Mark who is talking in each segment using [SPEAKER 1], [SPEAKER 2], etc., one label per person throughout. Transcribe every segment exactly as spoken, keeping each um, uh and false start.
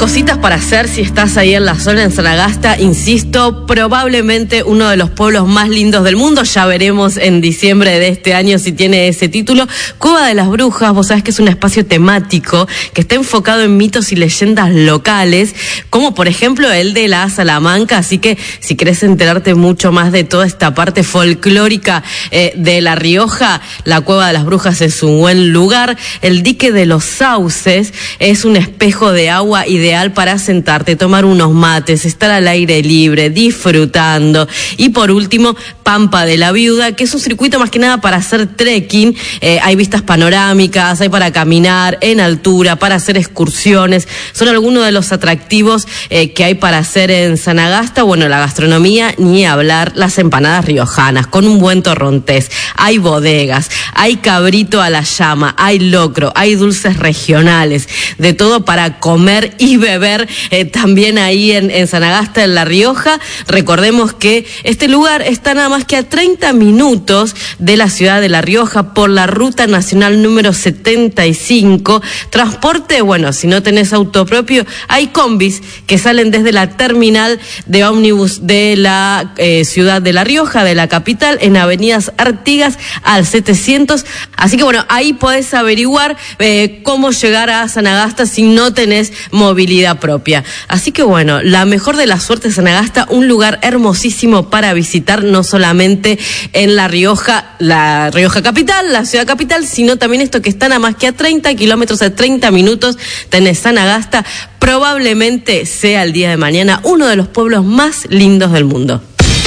[SPEAKER 1] cositas para hacer si estás ahí en la zona, en Sanagasta, insisto, probablemente uno de los pueblos más lindos del mundo. Ya veremos en diciembre de este año si tiene ese título. Cueva de las Brujas, vos sabés que es un espacio temático que está enfocado en mitos y leyendas locales, como por ejemplo el de la Salamanca. Así que si querés enterarte mucho más de toda esta parte folclórica eh, de La Rioja, la Cueva de las Brujas es un buen lugar. El dique de los Sauces es un espejo de agua ideal para sentarte, tomar unos mates, estar al aire libre, disfrutando. Y por último, Pampa de la Viuda, que es un circuito más que nada para hacer trekking. Eh, hay vistas panorámicas, hay para caminar en altura, para hacer excursiones. Son algunos de los atractivos eh, que hay para hacer en Sanagasta. Bueno, la gastronomía, ni hablar, las empanadas riojanas, con un buen torrontés. Hay bodegas, hay cabrito a la llama, hay locro, hay dulces regionales, de todo para comer y beber eh, también ahí en, en Sanagasta, en La Rioja. Recordemos que este lugar está nada más que a treinta minutos de la ciudad de La Rioja por la ruta nacional número setenta y cinco. Transporte, bueno, si no tenés auto propio, hay combis que salen desde la terminal de ómnibus de la eh, ciudad de La Rioja, de la capital, en avenidas Artigas al setecientos. Así que bueno, ahí podés averiguar eh, cómo llegar a Sanagasta si no tenés movilidad propia. Así que bueno, la mejor de la suerte, Sanagasta, un lugar hermosísimo para visitar, no solamente en La Rioja, la Rioja capital, la ciudad capital, sino también esto que está nada más que a treinta kilómetros, a treinta minutos, tenés Sanagasta. Probablemente sea el día de mañana uno de los pueblos más lindos del mundo.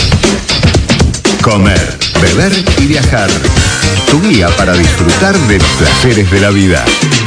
[SPEAKER 2] Comer, beber y viajar. Tu guía para disfrutar de los placeres de la vida.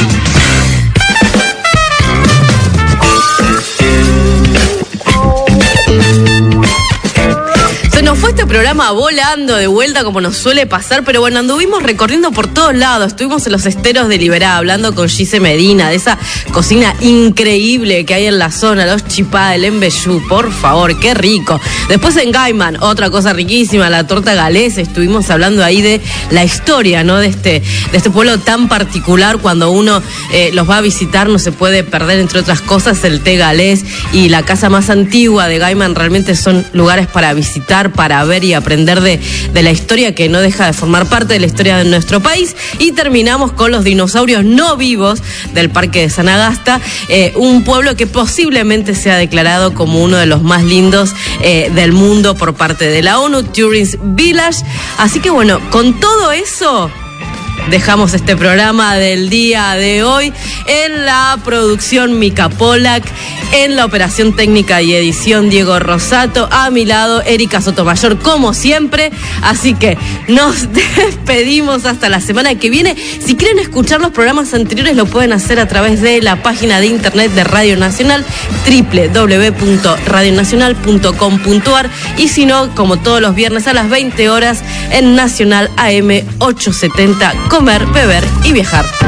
[SPEAKER 1] Nos fue este programa volando de vuelta como nos suele pasar, pero bueno, anduvimos recorriendo por todos lados. Estuvimos en los esteros de Liberá hablando con Gise Medina de esa cocina increíble que hay en la zona, los chipá, el embellú, por favor, qué rico. Después en Gaiman, otra cosa riquísima, la torta galesa. Estuvimos hablando ahí de la historia, ¿no? De este, de este pueblo tan particular. Cuando uno eh, los va a visitar no se puede perder, entre otras cosas, el té galés y la casa más antigua de Gaiman. Realmente son lugares para visitar, para ver y aprender de, de la historia que no deja de formar parte de la historia de nuestro país. Y terminamos con los dinosaurios no vivos del Parque de Sanagasta, eh, un pueblo que posiblemente sea declarado como uno de los más lindos eh, del mundo por parte de la ONU, Turing's Village. Así que bueno, con todo eso dejamos este programa del día de hoy. En la producción, Mica Polak. En la operación técnica y edición, Diego Rosato. A mi lado, Erika Sotomayor, como siempre. Así que nos despedimos hasta la semana que viene. Si quieren escuchar los programas anteriores, lo pueden hacer a través de la página de internet de Radio Nacional, doble u doble u doble u punto radio nacional punto com punto a r. Y si no, como todos los viernes a las veinte horas, en Nacional A M ochocientos setenta, comer, beber y viajar.